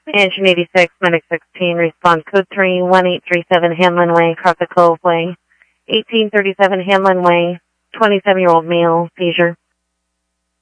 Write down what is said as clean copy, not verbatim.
Engine 86, Medic 16, response code 31837 Hanlon Way, Crockett Cove Way, 1837 Hanlon Way, 27-year-old male, seizure.